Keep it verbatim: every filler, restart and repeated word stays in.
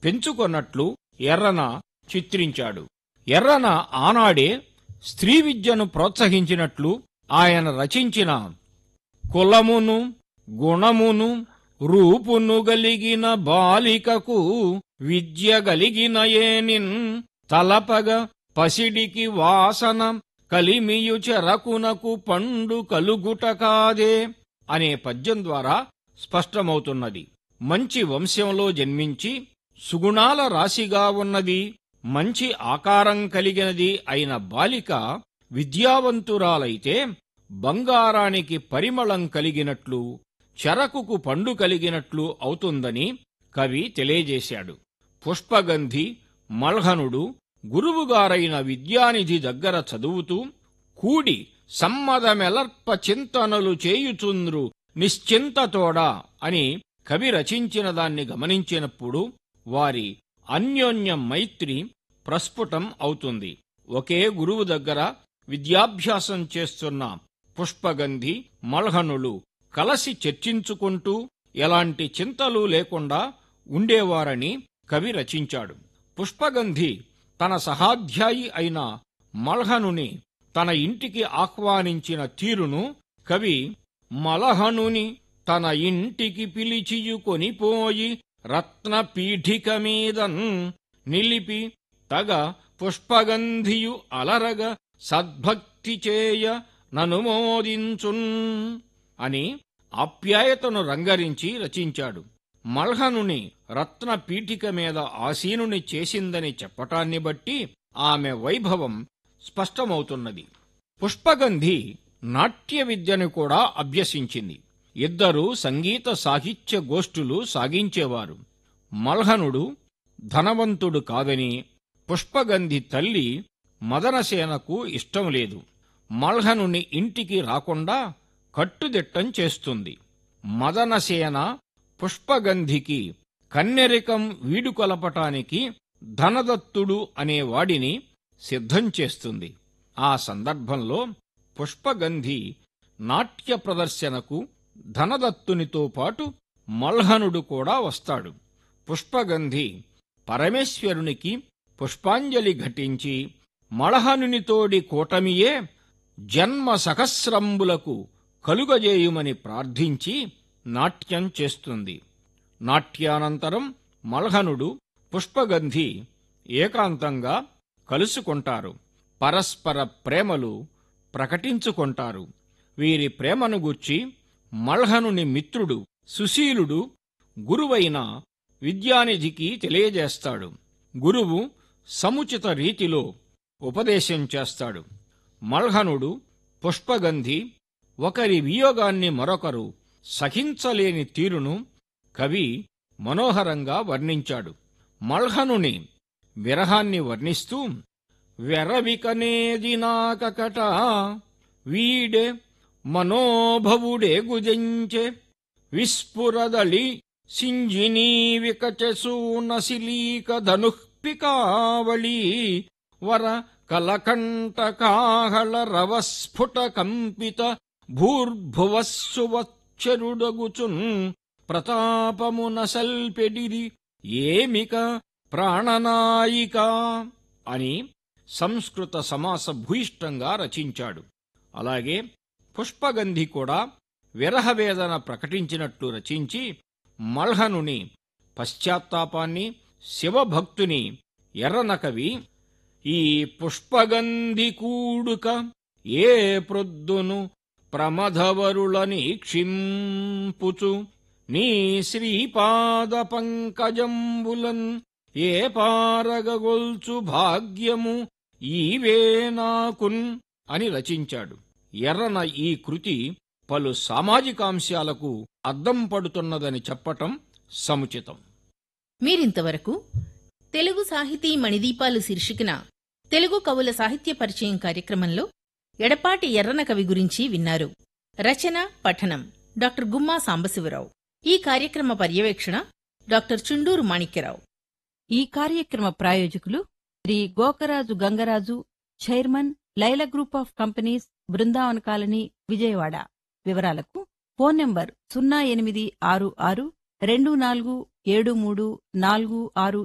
పెంచుకొన్నట్లు ఎర్రన చిత్రించాడు. ఎర్రన ఆనాడే స్త్రీ విద్యను ప్రోత్సహించినట్లు ఆయన రచించిన కులమును గుణమును రూపును గలిగిన బాలికకు విద్య గలిగిన ఏనిన్ తలపగ పసిడికి వాసన కలిమియు చెరకునకు పండు కలుగుట కాదే అనే పద్యం ద్వారా స్పష్టమవుతున్నది. మంచి వంశంలో జన్మించి సుగుణాల రాశిగా ఉన్నది, మంచి ఆకారం కలిగినది అయిన బాలిక విద్యావంతురాలైతే బంగారానికి పరిమళం కలిగినట్లు, చెరకుకు పండు కలిగినట్లు అవుతుందని కవి తెలియజేశాడు. పుష్పగంధి మల్హనుడు గురువుగారైన విద్యానిధి దగ్గర చదువుతూ కూడి సమ్మదమెలర్ప చింతనలు చేయుచుంద్రు నిశ్చింతతోడా అని కవి రచించిన దాన్ని గమనించినప్పుడు వారి అన్యోన్య మైత్రి ప్రస్ఫుటం అవుతుంది. ఒకే గురువు దగ్గర విద్యాభ్యాసం చేస్తున్న పుష్పగంధి మల్హనులు కలసి చర్చించుకుంటూ ఎలాంటి చింతలు లేకుండా ఉండేవారని కవి రచించాడు. పుష్పగంధి తన సహాధ్యాయి అయిన మల్హనుని తన ఇంటికి ఆహ్వానించిన తీరును కవి మలహనుని తన ఇంటికి పిలిచియు కొనిపోయి రత్న పీఠిక మీదన్ నిలిపి తగ పుష్పగంధియు అలరగ సద్భక్తి చేయ ననుమోదించున్ అని ఆప్యాయతను రంగరించి రచించాడు. మల్హనుని రత్న పీఠిక మీద ఆసీనుని చేసిందని చెప్పటాన్ని బట్టి ఆమె వైభవం స్పష్టమవుతున్నది. పుష్పగంధి నాట్య విద్యను కూడా అభ్యసించింది. ఇద్దరూ సంగీత సాహిత్య గోష్ఠులు సాగించేవారు. మల్హనుడు ధనవంతుడు కాదని పుష్పగంధి తల్లి మదనసేనకు ఇష్టం లేదు. మల్హనుని ఇంటికి రాకుండా కట్టుదిట్టం చేస్తుంది. మదనసేన పుష్పగంధికి కన్నెరికం వీడుకొలపటానికి ధనదత్తుడు అనే వాడిని సిద్ధం చేస్తుంది. ఆ సందర్భంలో పుష్పగంధి నాట్య ప్రదర్శనకు ధనదత్తునితో పాటు మల్హనుడు కూడా వస్తాడు. పుష్పగంధి పరమేశ్వరునికి పుష్పాంజలి ఘటించి మల్హనునితోడి కూటమియే జన్మ సహస్రంబులకు కలుగజేయుమని ప్రార్థించి నాట్యం చేస్తుంది. నాట్యానంతరం మల్హనుడు పుష్పగంధి ఏకాంతంగా కలుసుకుంటారు. పరస్పర ప్రేమలు ప్రకటించుకుంటారు. వీరి ప్రేమను గూర్చి మల్హనుని మిత్రుడు సుశీలుడు గురువైన విద్యానిధికి తెలియజేస్తాడు. గురువు సముచిత రీతిలో ఉపదేశం చేస్తాడు. మల్హనుడు పుష్పగంధి ఒకరి వియోగాన్ని మరొకరు సహించలేని తీరును కవి మనోహరంగా వర్ణించాడు. మల్హనుని విరహాన్ని వర్ణిస్తూ వెరవికనేది నాకకట వీడే మనోభవుడే గుజంచె విస్ఫురదళి సింజినీ వికచసూనశిలీక ధనుఃపికావళీ వర కలకంఠకాహళ రవస్ఫుట కంపిత భూర్భువస్సువచ్చరుడగుచున్ ప్రతాపమున సల్పెడిరి ఏమిక ప్రాణనాయిక అని సంస్కృత సమాస భూయిష్టంగా రచించాడు. అలాగే పుష్పగంధి కూడా విరహవేదన ప్రకటించినట్లు రచించి మల్హనుని పశ్చాత్తాపాన్ని శివభక్తుని ఎర్రన కవి ఈ పుష్పగంధి కూడుక ఏ ప్రొద్దును ప్రమధవరులని క్షింపుచు నీ శ్రీపాద పంకజంబులన్ ఏ పారగగొల్చు భాగ్యము ఈవే నాకున్ అని రచించాడు. ఎర్రన ఈ కృతి పలు సామాజికాంశాలకు అద్దం పడుతున్నదని చెప్పటం సముచితం. మీరింతవరకు తెలుగు సాహితీ మణిదీపాలు శీర్షికన తెలుగు కవుల సాహిత్య పరిచయం కార్యక్రమంలో ఎడపాటి ఎర్రన కవి గురించి విన్నారు. రచన పఠనం డాక్టర్ గుమ్మా సాంబశివరావు. ఈ కార్యక్రమ పర్యవేక్షణ డాక్టర్ చుండూరు మాణిక్యరావు. ఈ కార్యక్రమ ప్రాయోజకులు Shri Gokaraju Gangaraju, chairman, లైల group of companies, Brindavan colony, Vijayawada. వివరాలకు ఫోన్ నంబర్ సున్నా ఎనిమిది ఆరు ఆరు రెండు నాలుగు ఏడు మూడు నాలుగు ఆరు